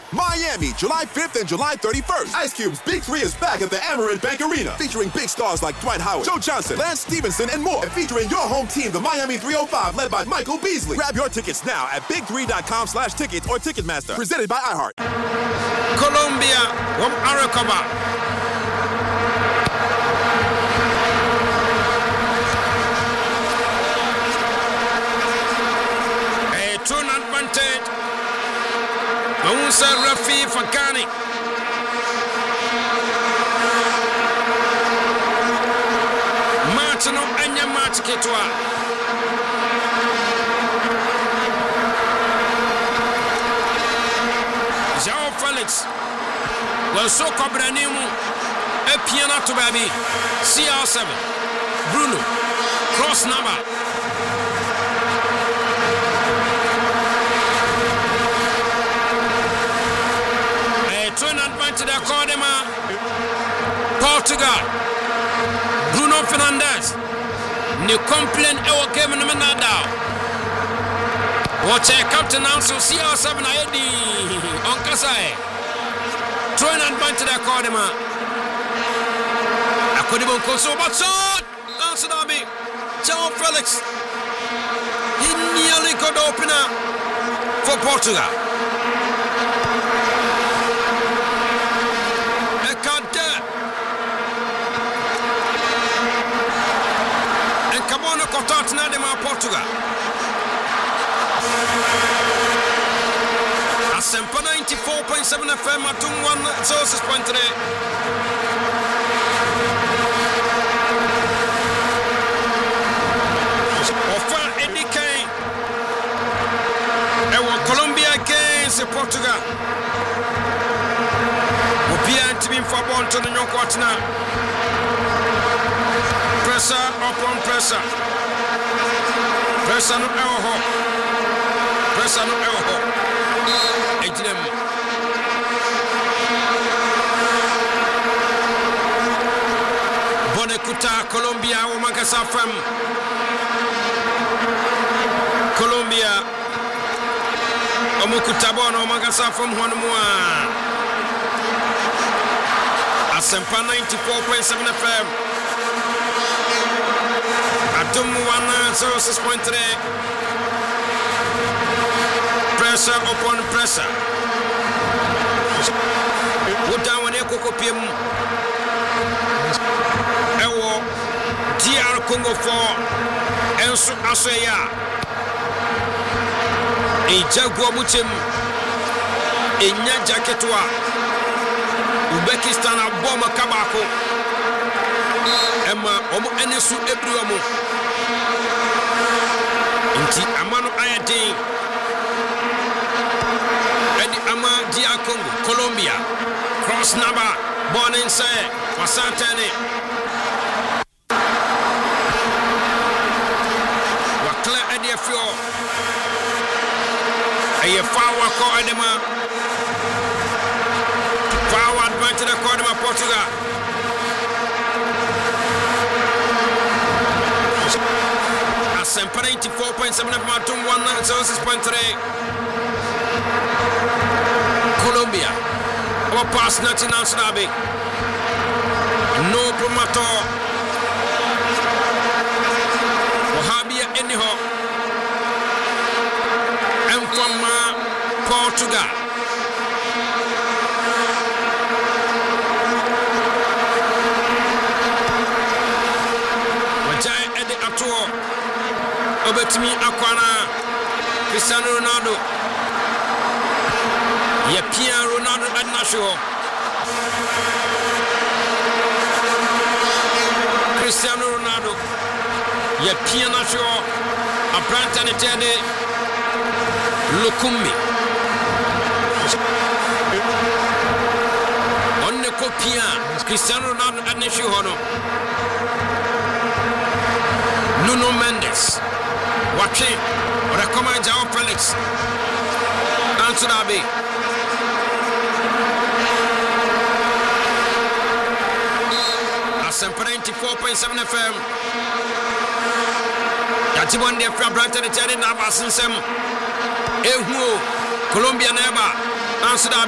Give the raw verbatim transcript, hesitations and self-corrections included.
Miami, July fifth and July thirty-first. Ice Cube's Big Three is back at the Amerant Bank Arena, featuring big stars like Dwight Howard, Joe Johnson, Lance Stevenson, and more. And featuring your home team, the Miami three oh five, led by Michael Beasley. Grab your tickets now at big three dot com slash tickets or Ticketmaster. Presented by iHeart. Colombia, from Arecoba. A turn advantage. Moussa Rafi Fakani. Martino Anya Matiketwa. João Felix. Well, so Cobranimu. A piano to baby. C R seven. Bruno. Cross number. To the Cordema, Portugal, Bruno Fernandes, new complaint our Kevin Menada. Watch a captain also C R seven I D on Kasai. Throwing and bunch to the Cordema. I couldn't even go so much. Answer Derby, João Felix. He nearly could open up for Portugal. Cabono Cotatna de Portugal. Asempa ninety-four point seven F M at one zero six point three. Ofa Eddie Kane. Ewa Colombia against Portugal. Ubia to be for born to the new quarter. Pressure upon pressure. Pressure no error. Pressure no error. Ejinem. Bonekuta Colombia o Mangasa Fam. Colombia. Omukuta Bono Mangasa Fam Honmua. Asempa ninety-four point seven F M. Atum one zero six point three. Pressure upon pressure. What down when you cook up him? Ewo D R Congo four. Ensu Asoya. E Jaguar Buchim. E Nya Jaketwa. Uzbekistan a bomba Kabako. Emma omo enesu ebruomo. Inti amano ayati. Edi ama dia Congo, Colombia. Cross number, born inside. Wasantene. Wakla edi afio. Aye fawa ko edema. Fawa advance the Cordema Portugal. Asempa ninety-four point seven F M one zero six point three. Colombia. Our pass national Snabi. No promoter. Wahabia anyhow. And from Portugal. Wajai Edi Atuo. Obetimi Akwana. Cristiano Ronaldo. Ye Pierre Ronaldo at Nashua. Cristiano Ronaldo. Ye Pierre Nashua. A Brantani Tede. Lukumi. On the copia. Cristiano Ronaldo at Nashua. Nuno Mendes. Watching. Recommend João Felix. Answer Derby. Asempa ninety-four point seven F M. That's one day from Brighton and Terry Navas and Sam. Ehu, Colombia never. Answer